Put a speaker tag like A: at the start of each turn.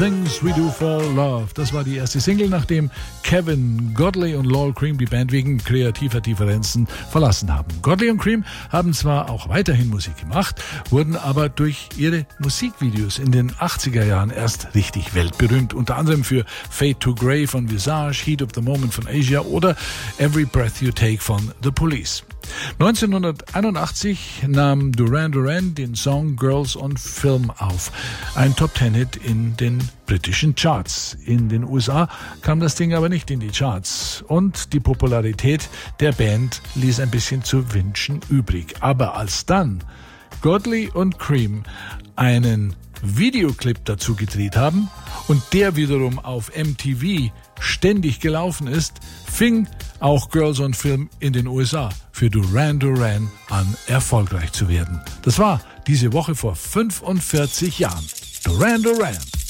A: Things We Do for Love. Das war die erste Single, nachdem Kevin Godley und Lol Creme die Band wegen kreativer Differenzen verlassen haben. Godley und Creme haben zwar auch weiterhin Musik gemacht, wurden aber durch ihre Musikvideos in den 80er Jahren erst richtig weltberühmt. Unter anderem für Fade to Grey von Visage, Heat of the Moment von Asia oder Every Breath You Take von The Police. 1981 nahm Duran Duran den Song Girls on Film auf. Ein Top-10-Hit in den britischen Charts. In den USA kam das Ding aber nicht in die Charts. Und die Popularität der Band ließ ein bisschen zu wünschen übrig. Aber als dann Godley und Creme einen Videoclip dazu gedreht haben und der wiederum auf MTV ständig gelaufen ist, fing auch Girls on Film in den USA für Duran Duran an, erfolgreich zu werden. Das war diese Woche vor 45 Jahren. Duran Duran.